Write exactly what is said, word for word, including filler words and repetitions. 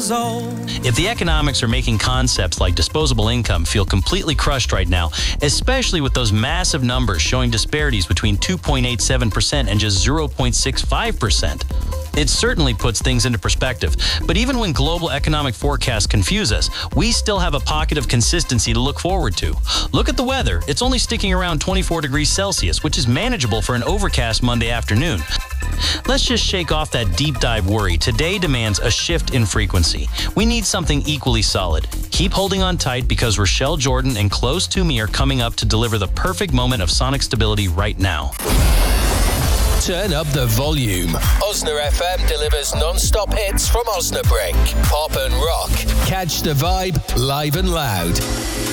years old. If the economics are making concepts like disposable income feel completely crushed right now, especially with those massive numbers showing disparities between two point eight seven percent and just zero point six five percent, it certainly puts things into perspective. But even when global economic forecasts confuse us, we still have a pocket of consistency to look forward to. Look at the weather. It's only sticking around twenty-four degrees Celsius, which is manageable for an overcast Monday afternoon. Let's just shake off that deep dive worry. Today demands a shift in frequency. We need something equally solid. Keep holding on tight because Rochelle Jordan and Close to Me are coming up to deliver the perfect moment of sonic stability right now. Turn up the volume. Osna F M delivers non-stop hits from Osnabrück. Pop and rock. Catch the vibe live and loud.